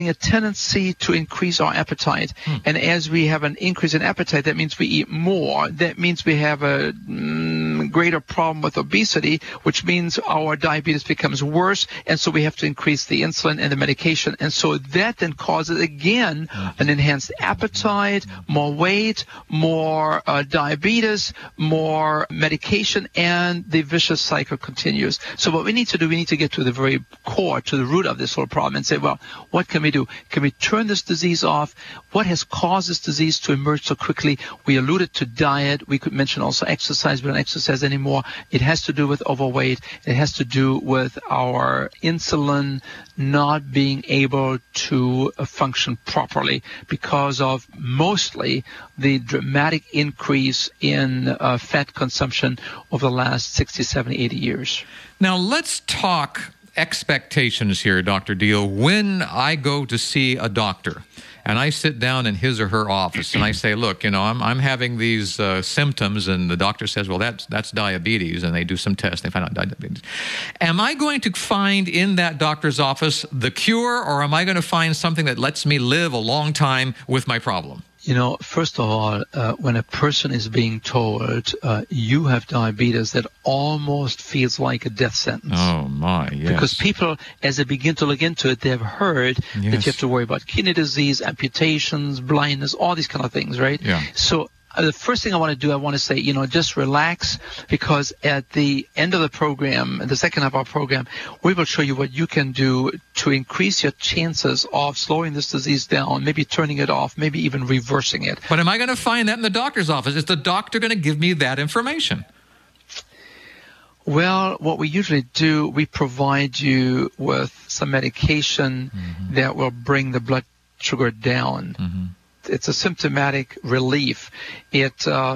a tendency to increase our appetite. And as we have an increase in appetite, that means we eat more. That means we have a greater problem with obesity, which means our diabetes becomes worse. And so we have to increase the insulin and the medication. And so that then causes, again, an enhanced appetite, more weight, more diabetes, more medication, and the vicious cycle continues. So what we need to do, we need to get to the very core, to the root of this whole problem and say, well, what can we do? Can we turn this disease off? What has caused this disease to emerge so quickly? We alluded to diet. We could mention also exercise. We don't exercise anymore. It has to do with overweight. It has to do with our insulin not being able to function properly because of mostly the dramatic increase in fat consumption over the last 60, 70, 80 years. Now, let's talk expectations here, Dr. Deal. When I go to see a doctor and I sit down in his or her office and I say, look, I'm having these symptoms, and the doctor says, well, that's diabetes, and they do some tests, they find out diabetes. Am I going to find in that doctor's office the cure, or am I going to find something that lets me live a long time with my problem? First of all, when a person is being told you have diabetes, that almost feels like a death sentence. Oh, my, yes. Because people, as they begin to look into it, they have heard that you have to worry about kidney disease, amputations, blindness, all these kind of things, right? Yeah. So the first thing I want to do, I want to say, just relax, because at the end of the program, the second half of our program, we will show you what you can do to increase your chances of slowing this disease down, maybe turning it off, maybe even reversing it. But am I going to find that in the doctor's office? Is the doctor going to give me that information? Well, what we usually do, we provide you with some medication that will bring the blood sugar down. It's a symptomatic relief. It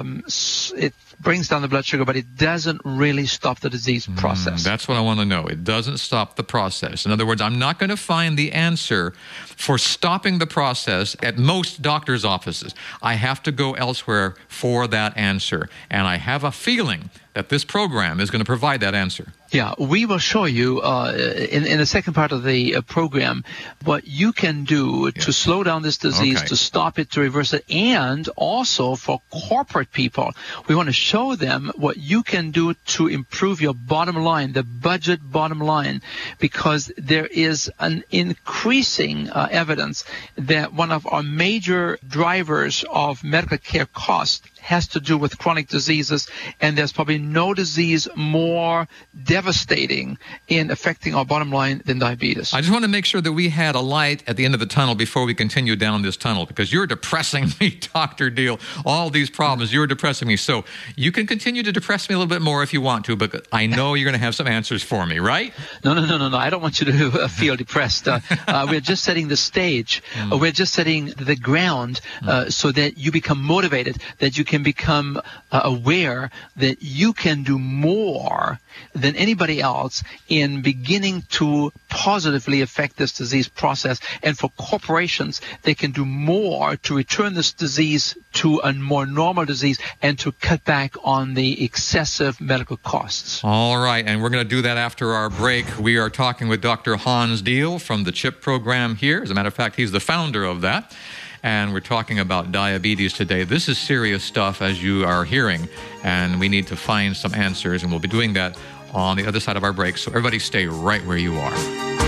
brings down the blood sugar, but it doesn't really stop the disease process. That's what I want to know. It doesn't stop the process. In other words, I'm not going to find the answer for stopping the process at most doctors' offices. I have to go elsewhere for that answer. And I have a feeling that this program is going to provide that answer. Yeah, we will show you in the second part of the program what you can do to slow down this disease, to stop it, to reverse it, and also for corporate people, we want to show them what you can do to improve your bottom line, the budget bottom line, because there is an increasing evidence that one of our major drivers of medical care costs has to do with chronic diseases, and there's probably no disease more devastating in affecting our bottom line than diabetes. I just want to make sure that we had a light at the end of the tunnel before we continue down this tunnel, because you're depressing me, Dr. Deal. All these problems, you're depressing me. So you can continue to depress me a little bit more if you want to, but I know you're going to have some answers for me, right? No. I don't want you to feel depressed. We're just setting the stage. We're just setting the ground so that you become motivated, that you can become aware that you can do more than anybody else in beginning to positively affect this disease process. And for corporations, they can do more to return this disease to a more normal disease and to cut back on the excessive medical costs. All right, and we're going to do that after our break. We are talking with Dr. Hans Deal from the CHIP program here. As a matter of fact, he's the founder of that. And we're talking about diabetes today. This is serious stuff, as you are hearing, and we need to find some answers, and we'll be doing that on the other side of our break. So everybody stay right where you are.